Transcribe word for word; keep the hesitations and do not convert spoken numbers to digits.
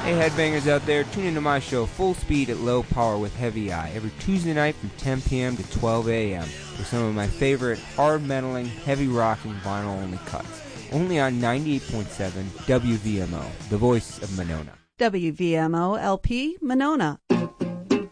Hey headbangers out there, tune into my show Full Speed at Low Power with Heavy Eye every Tuesday night from ten p.m. to twelve a.m. with some of my favorite hard metaling, heavy rocking vinyl only cuts. Only on ninety-eight point seven W V M O, the voice of Monona. W V M O L P Monona.